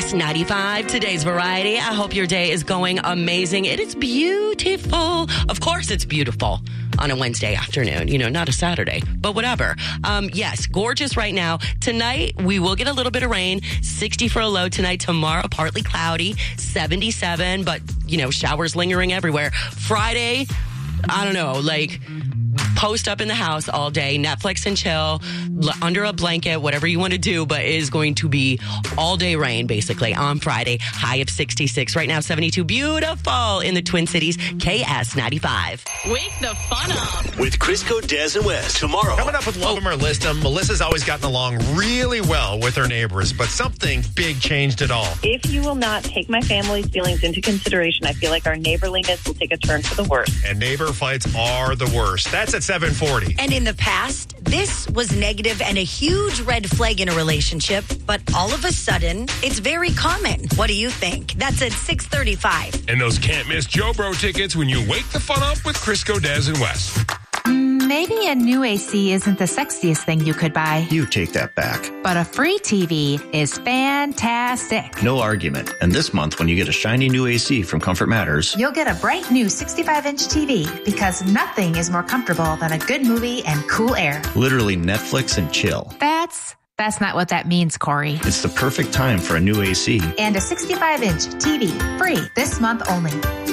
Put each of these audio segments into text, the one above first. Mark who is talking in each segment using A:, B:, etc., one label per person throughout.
A: KS95, today's variety. I hope your day is going amazing. It is beautiful. Of course it's beautiful on a Wednesday afternoon, not a Saturday, but whatever. Yes, gorgeous right now. Tonight, we will get a little bit of rain, 60 for a low tonight. Tomorrow, partly cloudy, 77, but, showers lingering everywhere. Friday, I don't know, post up in the house all day, Netflix and chill, under a blanket, whatever you want to do, but it is going to be all day rain, basically, on Friday. High of 66. Right now, 72. Beautiful in the Twin Cities. KS95.
B: Wake the fun up.
C: With Crisco, Des, and West. Tomorrow.
D: Coming up with Love 'em or List 'em. Melissa's always gotten along really well with her neighbors, but something big changed it all.
E: If you will not take my family's feelings into consideration, I feel like our neighborliness will take a turn for the worse.
D: And neighbor fights are the worst. That's at 7:40.
F: And in the past, this was negative and a huge red flag in a relationship, but all of a sudden, it's very common. What do you think? That's at 6:35.
G: And those can't miss Joe Bro tickets when you wake the fun up with Crisco, Des, and West.
H: Maybe a new AC isn't the sexiest thing you could buy.
I: You take that back.
H: But a free TV is fantastic.
I: No argument. And this month, when you get a shiny new AC from Comfort Matters,
H: you'll get a bright new 65-inch TV because nothing is more comfortable than a good movie and cool air.
I: Literally Netflix and chill.
H: That's not what that means, Corey.
I: It's the perfect time for a new AC.
H: And a 65-inch TV. Free this month only.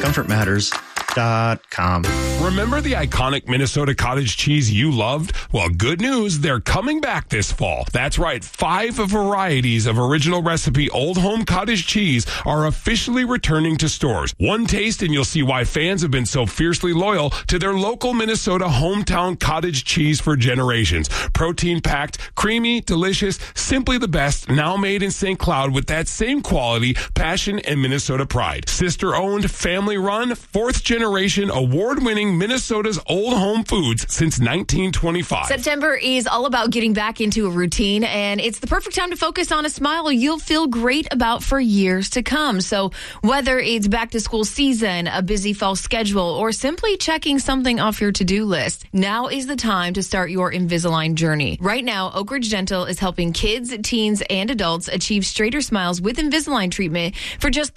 I: ComfortMatters.com.
G: Remember the iconic Minnesota cottage cheese you loved? Well, good news, they're coming back this fall. That's right, 5 varieties of original recipe Old Home cottage cheese are officially returning to stores. One taste and you'll see why fans have been so fiercely loyal to their local Minnesota hometown cottage cheese for generations. Protein-packed, creamy, delicious, simply the best, now made in St. Cloud with that same quality, passion, and Minnesota pride. Sister-owned, family-run, 4th generation, award-winning Minnesota's Old Home foods since 1925.
B: September is all about getting back into a routine, and it's the perfect time to focus on a smile you'll feel great about for years to come. So whether it's back to school season, a busy fall schedule, or simply checking something off your to-do list, now is the time to start your Invisalign journey. Right now, Oak Ridge Dental is helping kids, teens, and adults achieve straighter smiles with Invisalign treatment for just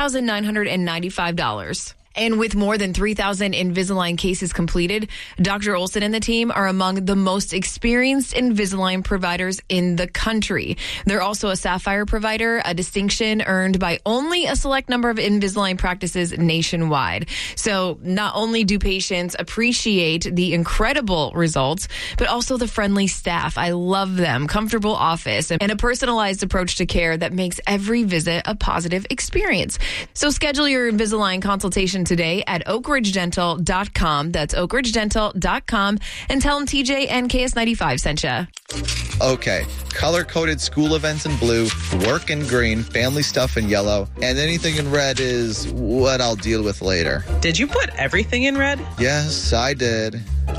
B: $3,995. And with more than 3,000 Invisalign cases completed, Dr. Olson and the team are among the most experienced Invisalign providers in the country. They're also a Sapphire provider, a distinction earned by only a select number of Invisalign practices nationwide. So not only do patients appreciate the incredible results, but also the friendly staff. I love them, comfortable office, and a personalized approach to care that makes every visit a positive experience. So schedule your Invisalign consultation today at oakridgedental.com. That's oakridgedental.com, and tell them TJ and KS95 sent you.
J: Okay, color-coded school events in blue, work in green, family stuff in yellow, and anything in red is what I'll deal with later.
K: Did you put everything in red?
J: Yes, I did.